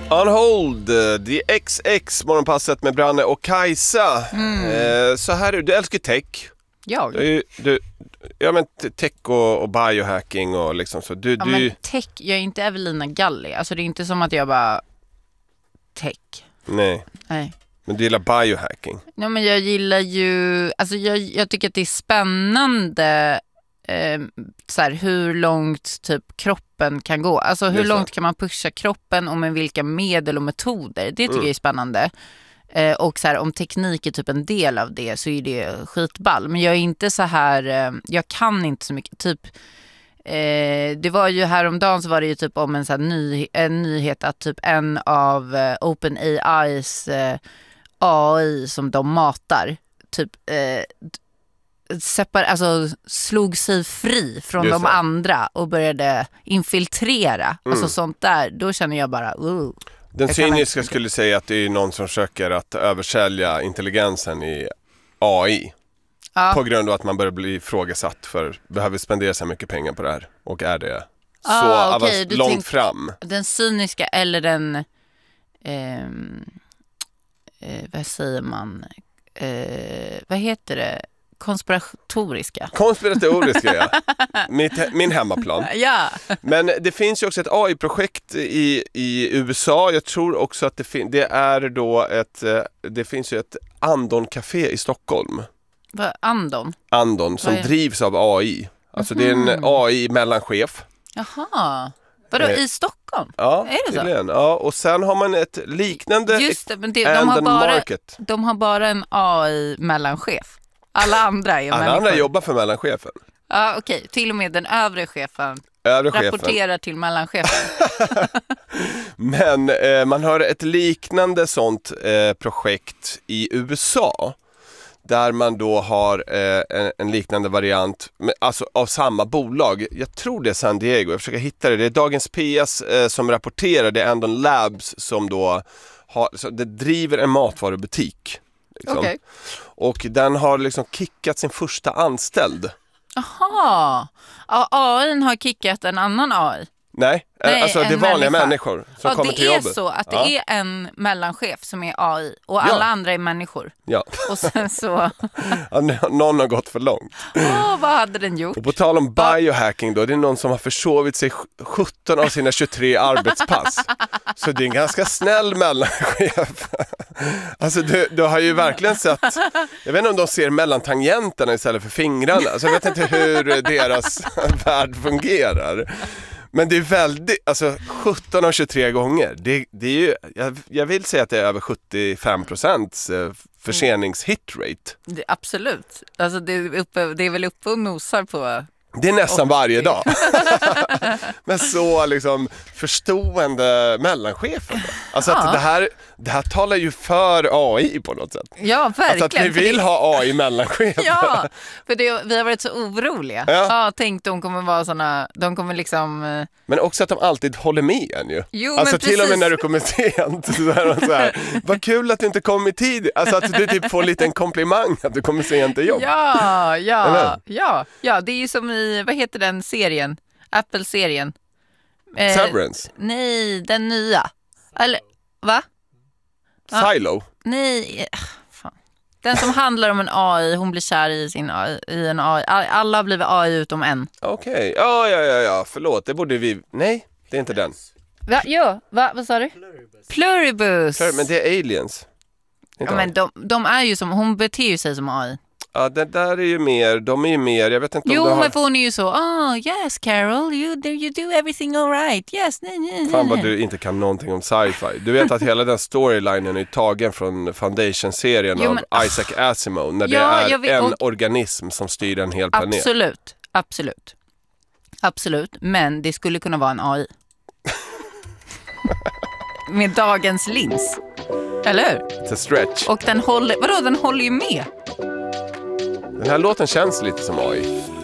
On hold, The XX, morgonpasset med Branne och Kajsa. Så här är du älskar tech. Ja, men tech och biohacking och liksom så. Men tech, jag är inte Evelina Galli. Alltså det är inte som att jag bara tech. Nej. Men du gillar biohacking? Nej, men jag gillar ju... Alltså jag tycker att det är spännande så här, hur långt typ kroppen kan gå. Alltså hur långt kan man pusha kroppen och med vilka medel och metoder. Det tycker jag är spännande. Och så här, om teknik är typ en del av det så är det skitball. Men jag är inte så här... jag kan inte så mycket. Typ... det var ju häromdagen så var det ju typ om en så här en nyhet att typ en av OpenAIs AI som de matar typ alltså slog sig fri från de andra och började infiltrera. Alltså sånt där, då känner jag bara Den cyniska skulle säga att det är någon som försöker att översälja intelligensen i AI. Ja. På grund av att man börjar bli ifrågasatt för behöver spendera så mycket pengar på det här. Och är det så långt fram. Den cyniska eller den vad säger man? Vad heter det? Konspiratoriska, ja. Min hemmaplan. Ja. Men det finns ju också ett AI-projekt i USA. Jag tror också att det finns ju ett Andon-café i Stockholm. Vad Andon? Andon som drivs av AI. Alltså det är en AI-mellanchef. Jaha. Vadå, i Stockholm? Ja, är det tydligen. Så? Ja, och sen har man ett liknande. Just det, men de har bara en AI-mellanchef. Alla andra är alla andra jobbar för mellanchefen. Ja, okej. Till och med den övre chefen rapporterar till mellanchefen. Men man har ett liknande sånt projekt i USA. Där man då har en liknande variant alltså av samma bolag. Jag tror det är San Diego. Jag försöker hitta det. Det är Dagens PS som rapporterar. Det är Andon Labs som då det driver en matvarubutik. Liksom. Okay. Och den har liksom kickat sin första anställd. Aha. Ja, AI har kickat en annan AI. Nej, alltså det är vanliga människor som kommer till jobbet. Det är så att det är en mellanchef som är AI och alla andra är människor. Ja. Och sen så... någon har gått för långt. Vad hade den gjort? Och på tal om biohacking då, det är någon som har försovit sig 17 av sina 23 arbetspass. Så det är en ganska snäll mellanchef. Alltså du har ju verkligen sett, jag vet inte om de ser mellantangenterna istället för fingrarna. Alltså jag vet inte hur deras värld fungerar. Men det är väldigt, alltså 17 av 23 gånger. Det är ju, jag vill säga att det är över 75% försenings-hit-rate. Absolut. Alltså det är väl uppe och nosar på... Det är nästan varje dag. Men så liksom förstående mellanchefen. Alltså att det här talar ju för AI på något sätt. Ja, verkligen. Alltså att vi vill ha AI mellanchef. Ja, för vi har varit så oroliga. Ja, tänk de kommer vara såna, de kommer liksom... Men också att de alltid håller med en ju. Jo, alltså men till och med när du kommer sent så är så här, vad kul att du inte kom i tid. Alltså att du typ får lite en komplimang att du kommer sent till jobb. Ja, det är ju som i, vad heter den serien? Apple-serien. Severance? Nej, den nya. Eller, va? Silo? Nej, fan. Den som handlar om en AI, hon blir kär i en AI. Alla har blivit AI utom en. Okej, ja, förlåt. Det borde vi... Nej, det är inte den. Vad sa du? Pluribus. Men det är aliens. Ja, men de är ju som, hon beter ju sig som AI. Ja, det där är ju mer, de är ju mer, jag vet inte om du har... men för hon är ju så, yes Carol, you do everything all right, yes, nej. Fan vad du inte kan någonting om sci-fi. Du vet att hela den storylinen är tagen från Foundation-serien av Isaac Asimov, när det är en organism som styr en hel planet. Absolut, men det skulle kunna vara en AI. Med dagens lins. Eller hur? It's a stretch. Och den håller ju med. Den här låten känns lite som AI.